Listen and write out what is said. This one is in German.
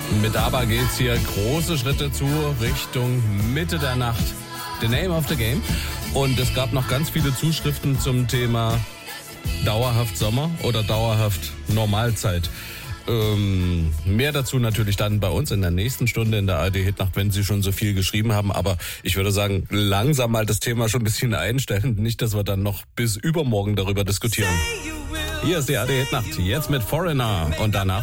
Mit ABBA geht's hier große Schritte zu Richtung Mitte der Nacht. The Name of the Game. Und es gab noch ganz viele Zuschriften zum Thema dauerhaft Sommer oder dauerhaft Normalzeit. Mehr dazu natürlich dann bei uns in der nächsten Stunde in der ARD Hitnacht, wenn Sie schon so viel geschrieben haben. Aber ich würde sagen, langsam mal das Thema schon ein bisschen einstellen. Nicht, dass wir dann noch bis übermorgen darüber diskutieren. Hier ist die ARD Hitnacht, jetzt mit Foreigner und danach